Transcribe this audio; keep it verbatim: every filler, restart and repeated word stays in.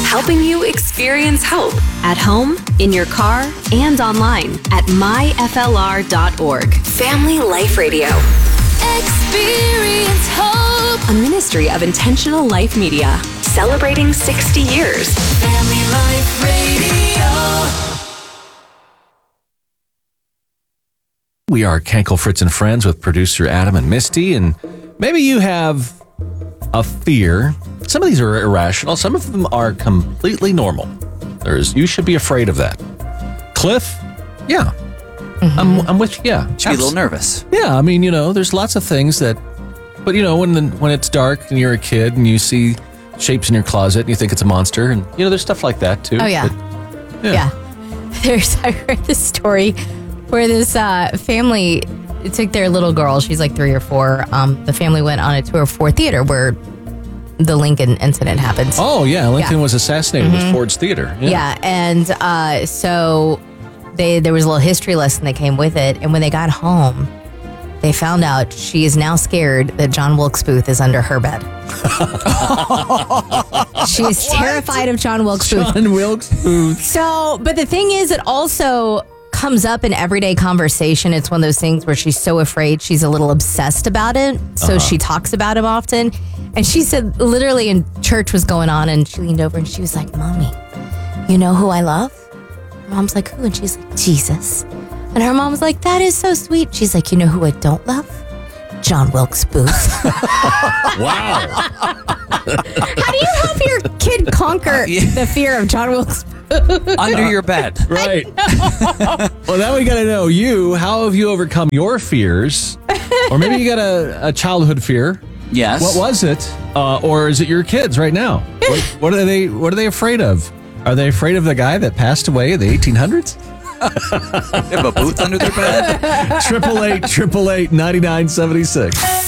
helping you experience hope at home, in your car, and online at my f l r dot org. Family Life Radio. Experience hope. A ministry of Intentional Life Media. Celebrating sixty years. Family Life Radio. We are Kankel, Fritz, and Friends with producer Adam and Misty, and maybe you have a fear. Some of these are irrational. Some of them are completely normal. There's, you should be afraid of that. Cliff? Yeah. Mm-hmm. I'm, I'm with you. Yeah. Should be a little nervous. Yeah. I mean, you know, there's lots of things that, but you know, when the, when it's dark and you're a kid and you see shapes in your closet and you think it's a monster, and you know, there's stuff like that too. Oh, yeah. But, yeah. yeah. There's, I heard this story where this uh, family took their little girl, she's like three or four. Um, the family went on a tour of Ford Theater where the Lincoln incident happened. Oh, yeah. Lincoln yeah. was assassinated mm-hmm. with Ford's Theater. Yeah. yeah and uh, so they there was a little history lesson that came with it. And when they got home, they found out she is now scared that John Wilkes Booth is under her bed. She is what? terrified of John Wilkes Booth. John Wilkes Booth. So, but the thing is, it also comes up in everyday conversation. It's one of those things where she's so afraid, she's a little obsessed about it. So uh-huh. she talks about him often. And she said, literally, in church was going on, and she leaned over and she was like, "Mommy, you know who I love?" Her mom's like, "Who?" And she's like, "Jesus." And her mom was like, "That is so sweet." She's like, "You know who I don't love? John Wilkes Booth." Wow. How do you help your kid conquer uh, yeah. the fear of John Wilkes Booth? Under your bed. Right. Well, now we got to know you. How have you overcome your fears? Or maybe you got a, a childhood fear. Yes. What was it? Uh, or is it your kids right now? What, what are they What are they afraid of? Are they afraid of the guy that passed away in the eighteen hundreds? They have a booth under their bed? Triple eight, triple eight, ninety-nine seventy-six.